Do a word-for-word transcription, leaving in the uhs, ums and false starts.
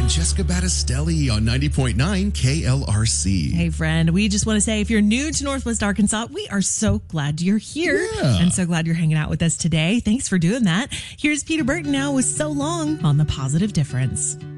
and Jessica Battistelli on ninety point nine K L R C. Hey, friend, we just want to say if you're new to Northwest Arkansas, we are so glad you're here Yeah. and so glad you're hanging out with us today. Thanks for doing that. Here's Peter Burton now with So Long on The Positive Difference.